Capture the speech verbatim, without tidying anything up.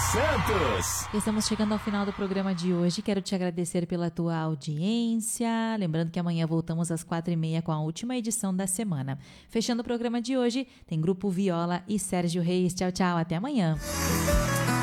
Santos. Estamos chegando ao final do programa de hoje. Quero te agradecer pela tua audiência. Lembrando que amanhã voltamos às quatro e meia com a última edição da semana. Fechando o programa de hoje, tem Grupo Viola e Sérgio Reis. Tchau, tchau. Até amanhã.